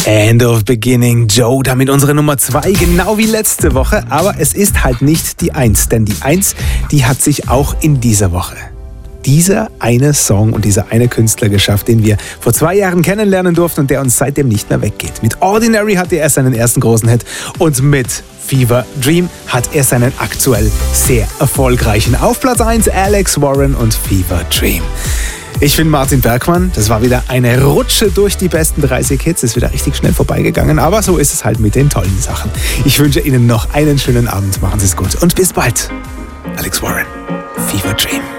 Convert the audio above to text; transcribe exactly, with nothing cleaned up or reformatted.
End of Beginning, Joe, damit unsere Nummer zwei, genau wie letzte Woche. Aber es ist halt nicht die Eins, denn die Eins, die hat sich auch in dieser Woche dieser eine Song und dieser eine Künstler geschafft, den wir vor zwei Jahren kennenlernen durften und der uns seitdem nicht mehr weggeht. Mit Ordinary hatte er seinen ersten großen Hit und mit Fever Dream hat er seinen aktuell sehr erfolgreichen. Auf Platz eins Alex Warren und Fever Dream. Ich bin Martin Bergmann. Das war wieder eine Rutsche durch die besten dreißig Hits. Ist wieder richtig schnell vorbeigegangen, aber so ist es halt mit den tollen Sachen. Ich wünsche Ihnen noch einen schönen Abend. Machen Sie es gut und bis bald. Alex Warren, Fever Dream.